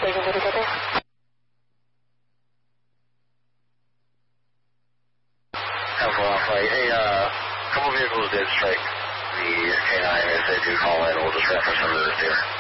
Agent, did you get there? Alpha Alpha, hey, couple vehicles did strike the K9. If they do call in, we'll just reference them to this here.